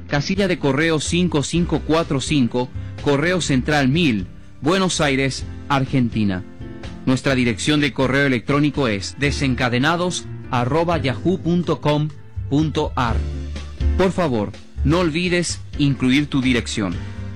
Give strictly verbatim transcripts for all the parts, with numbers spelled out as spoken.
casilla de correo cinco cinco cuatro cinco, Correo Central mil, Buenos Aires, Argentina. Nuestra dirección de correo electrónico es desencadenados arroba yahoo punto com punto ar. Por favor, no olvides incluir tu dirección.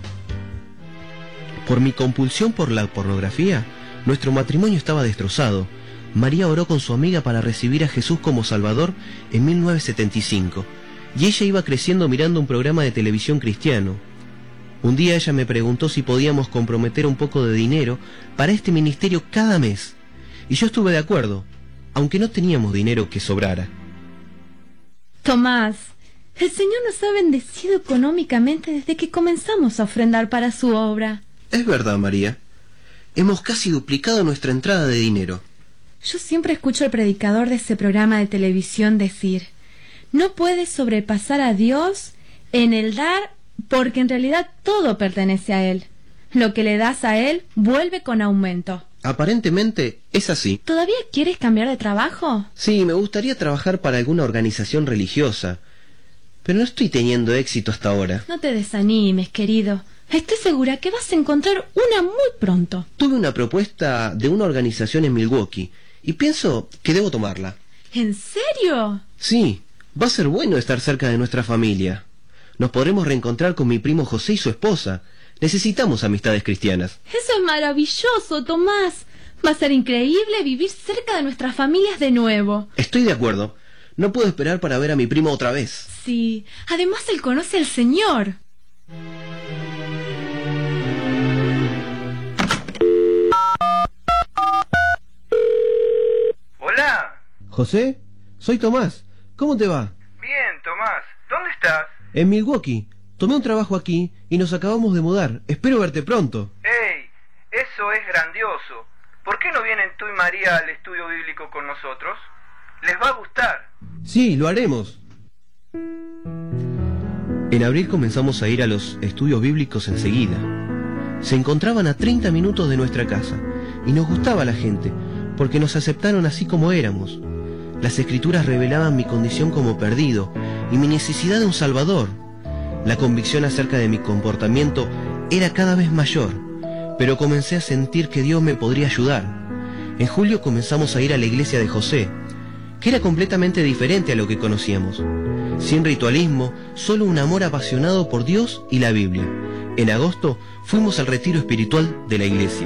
Por mi compulsión por la pornografía, nuestro matrimonio estaba destrozado. María oró con su amiga para recibir a Jesús como Salvador en mil novecientos setenta y cinco, y ella iba creciendo mirando un programa de televisión cristiano. Un día ella me preguntó si podíamos comprometer un poco de dinero para este ministerio cada mes, y yo estuve de acuerdo, aunque no teníamos dinero que sobrara. Tomás, el Señor nos ha bendecido económicamente desde que comenzamos a ofrendar para su obra. Es verdad, María. Hemos casi duplicado nuestra entrada de dinero. Yo siempre escucho al predicador de ese programa de televisión decir: no puedes sobrepasar a Dios en el dar, porque en realidad todo pertenece a Él. Lo que le das a Él vuelve con aumento. Aparentemente es así. ¿Todavía quieres cambiar de trabajo? Sí, me gustaría trabajar para alguna organización religiosa, pero no estoy teniendo éxito hasta ahora. No te desanimes, querido. Estoy segura que vas a encontrar una muy pronto. Tuve una propuesta de una organización en Milwaukee y pienso que debo tomarla. ¿En serio? Sí, va a ser bueno estar cerca de nuestra familia. Nos podremos reencontrar con mi primo José y su esposa. Necesitamos amistades cristianas. Eso es maravilloso, Tomás. Va a ser increíble vivir cerca de nuestras familias de nuevo. Estoy de acuerdo. No puedo esperar para ver a mi primo otra vez. Sí, además él conoce al Señor. Hola. José, soy Tomás. ¿Cómo te va? Bien, Tomás. ¿Dónde estás? En Milwaukee. Tomé un trabajo aquí y nos acabamos de mudar. Espero verte pronto. ¡Ey! Eso es grandioso. ¿Por qué no vienen tú y María al estudio bíblico con nosotros? Les va a gustar. Sí, lo haremos. En abril comenzamos a ir a los estudios bíblicos enseguida. Se encontraban a treinta minutos de nuestra casa y nos gustaba la gente porque nos aceptaron así como éramos. Las escrituras revelaban mi condición como perdido y mi necesidad de un Salvador. La convicción acerca de mi comportamiento era cada vez mayor, pero comencé a sentir que Dios me podría ayudar. En julio comenzamos a ir a la iglesia de José, que era completamente diferente a lo que conocíamos. Sin ritualismo, solo un amor apasionado por Dios y la Biblia. En agosto fuimos al retiro espiritual de la iglesia.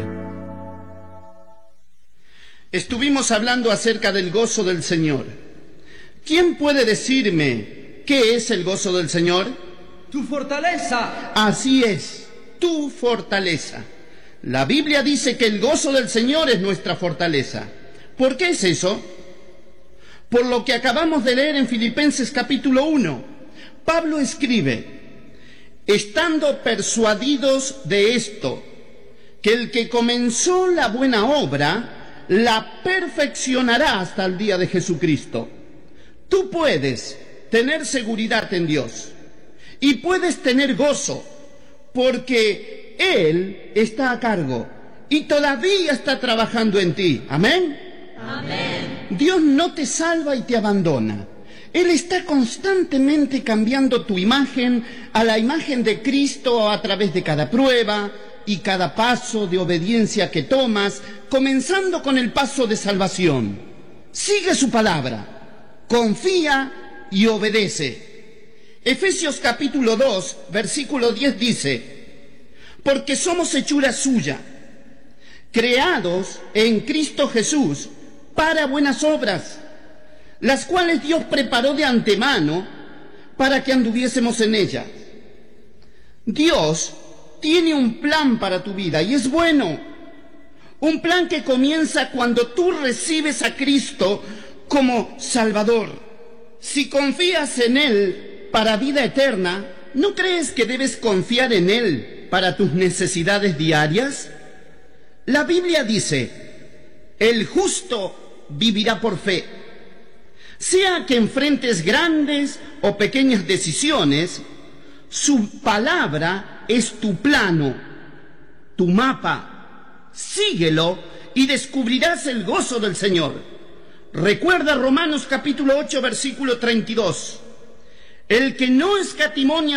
Estuvimos hablando acerca del gozo del Señor. ¿Quién puede decirme qué es el gozo del Señor? ¡Tu fortaleza! Así es, tu fortaleza. La Biblia dice que el gozo del Señor es nuestra fortaleza. ¿Por qué es eso? Por lo que acabamos de leer en Filipenses capítulo uno. Pablo escribe: estando persuadidos de esto, que el que comenzó la buena obra, la perfeccionará hasta el día de Jesucristo. Tú puedes tener seguridad en Dios y puedes tener gozo, porque Él está a cargo y todavía está trabajando en ti. ¿Amén? Amén. Dios no te salva y te abandona. Él está constantemente cambiando tu imagen a la imagen de Cristo a través de cada prueba y cada paso de obediencia que tomas, comenzando con el paso de salvación. Sigue su palabra, confía y obedece. Efesios capítulo dos, versículo diez dice: porque somos hechura suya, creados en Cristo Jesús para buenas obras, las cuales Dios preparó de antemano para que anduviésemos en ellas. Dios tiene un plan para tu vida y es bueno. Un plan que comienza cuando tú recibes a Cristo como Salvador. Si confías en Él para vida eterna, ¿no crees que debes confiar en Él para tus necesidades diarias? La Biblia dice: el justo vivirá por fe. Sea que enfrentes grandes o pequeñas decisiones, su palabra es tu plano, tu mapa. Síguelo y descubrirás el gozo del Señor. Recuerda Romanos capítulo ocho, versículo treinta y dos. El que no escatimó ni a